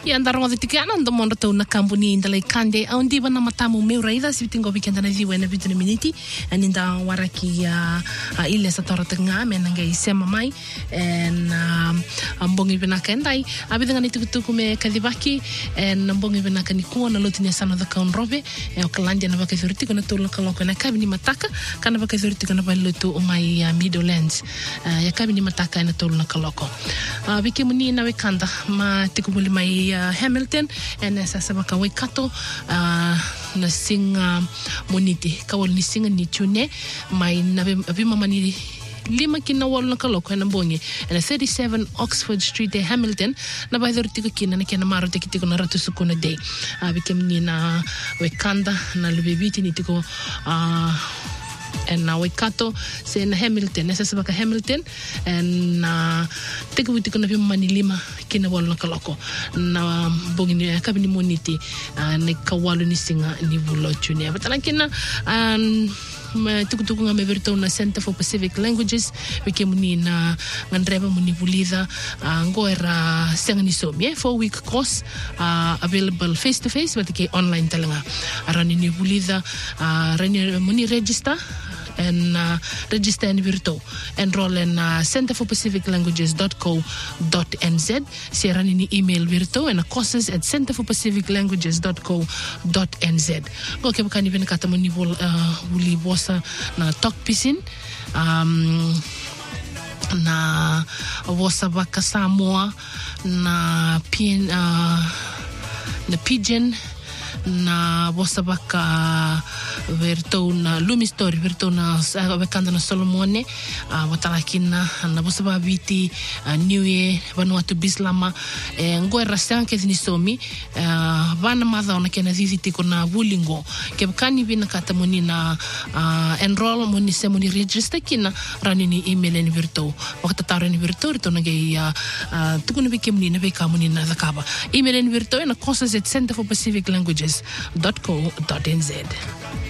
Ya andarongo de tikana ndo mondo to na kampuni ndalai kande au ndiba na matamu meuraida si tingo bikenda na ziwe na bitu miniti aninda waraki ile satora tenga menanga isema mai en ambongi binaka ndai abidanga ni tukutuku me kadibaki en ambongi binaka ni kuona lotine sana da kaun robe e okalandi na baka thuriti kana to lokaloko na kabini mataka kana baka thuriti kana baloto o mai Middlelands ya kabini mataka na to lokaloko bike muni na wekanda ma tikumuli mai Hamilton and sasa baka Waikato na singa moniti kawal ni singa ni tune mai na bimama ni lima kina wal na kaloko na bonge na 37 Oxford Street Hamilton na baidor tiko kina na kina maro tiko na ratu sukuna day bikem ni na Wekanda na lubebiti ni tiko en na Waikato se na Hamilton na sasa baka Hamilton en na tiko witi kuna bimama ni lima kina wal na kaloko na bonge ni kabini moniti na kawalu ni singa ni bulo tune batala kina tukutuku nga meverto na Center for Pacific Languages wike muni na ngandreba muni bulida ngoera sengani somi 4-week course available face to face but ke online talanga arani ni bulida rani muni register and register in virtual enroll in centerforpacificlanguages.co.nz serani ni email virtual and courses at centerforpacificlanguages.co.nz go ke bakani ben kata muni wuli bosa na talk pisin na bosa baka Samoa na pidgin na bosa baka verto na Lumi Story verto na bekanda na Solomone watalakina na bosa ba viti Niue Vanuatu Bislama ngoera sanke ni somi vana madha ona kena zizi tiko na bulingo ke kani bina kata moni na enroll moni se moni register kina rani ni email ni verto wakata taro ni verto to na ge tukuna bikemni na beka moni na zakaba email ni verto na courses at centerforpacificlanguages.co.nz